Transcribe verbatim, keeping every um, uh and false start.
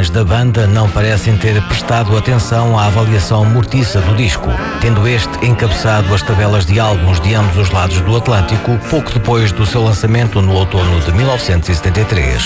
fãs da banda não parecem ter prestado atenção à avaliação mortiça do disco, tendo este encabeçado as tabelas de álbuns de ambos os lados do Atlântico, pouco depois do seu lançamento no outono de mil novecentos e setenta e três.